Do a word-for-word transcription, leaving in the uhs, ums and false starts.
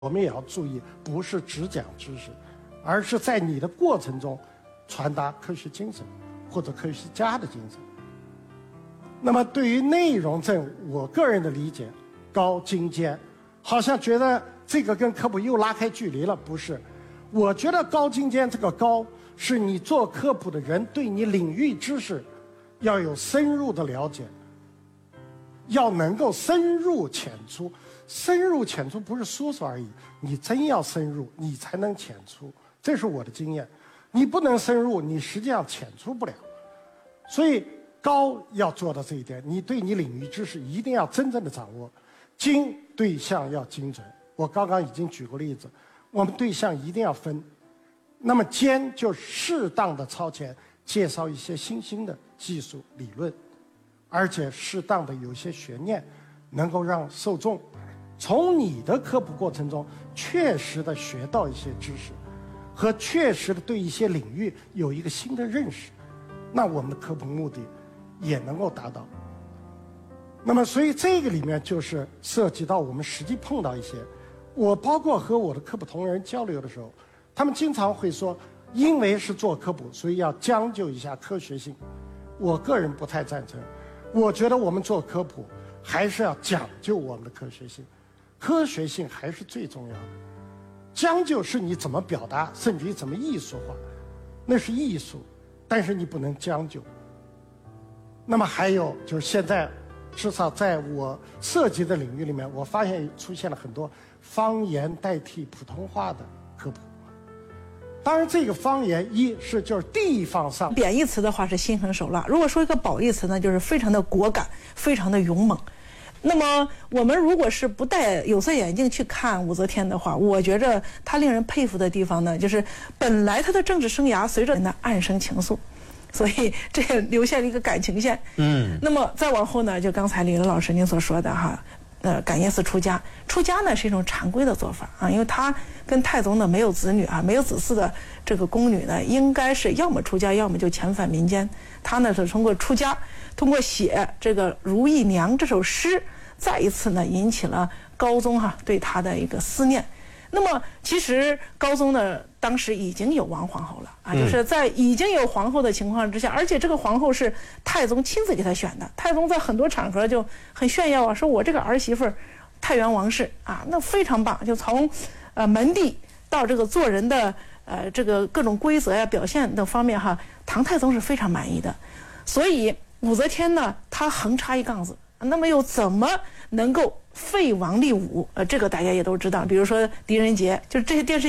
我们也要注意，不是只讲知识，而是在你的过程中传达科学精神或者科学家的精神。那么对于内容证，我个人的理解，高精尖，好像觉得这个跟科普又拉开距离了，不是？我觉得高精尖这个高，是你做科普的人对你领域知识要有深入的了解，要能够深入浅出。深入浅出不是说说而已，你真要深入，你才能浅出。这是我的经验。你不能深入，你实际上浅出不了。所以高要做到这一点，你对你领域知识一定要真正的掌握。精对象要精准，我刚刚已经举过例子，我们对象一定要分。那么尖就适当的超前介绍一些新兴的技术理论，而且适当的有些悬念，能够让受众从你的科普过程中确实的学到一些知识，和确实的对一些领域有一个新的认识，那我们的科普目的也能够达到。那么所以这个里面就是涉及到我们实际碰到一些，我包括和我的科普同仁交流的时候，他们经常会说，因为是做科普，所以要将就一下科学性。我个人不太赞成，我觉得我们做科普还是要讲究我们的科学性，科学性还是最重要的。将就是你怎么表达，甚至于怎么艺术化，那是艺术，但是你不能将就。那么还有就是现在，至少在我涉及的领域里面，我发现出现了很多方言代替普通话的科普。当然，这个方言一是就是地方上贬义词的话是心狠手辣，如果说一个褒义词呢，就是非常的果敢，非常的勇猛。那么我们如果是不戴有色眼镜去看武则天的话，我觉着她令人佩服的地方呢，就是本来她的政治生涯随着呢暗生情愫，所以这留下了一个感情线。嗯。那么再往后呢，就刚才李乐老师您所说的哈，呃，感业寺出家，出家呢是一种常规的做法啊，因为他跟太宗呢没有子女啊，没有子嗣的这个宫女呢，应该是要么出家，要么就遣返民间。他呢是通过出家，通过写这个《如意娘》这首诗，再一次呢引起了高宗哈、啊、对他的一个思念。那么其实高宗呢当时已经有王皇后了啊，就是在已经有皇后的情况之下，而且这个皇后是太宗亲自给他选的。太宗在很多场合就很炫耀啊，说我这个儿媳妇儿太原王氏啊，那非常棒，就从呃门第到这个做人的呃这个各种规则呀、表现等方面哈，唐太宗是非常满意的。所以武则天呢，她横插一杠子，那么又怎么能够废王立武？呃，这个大家也都知道，比如说狄仁杰，就是这些电视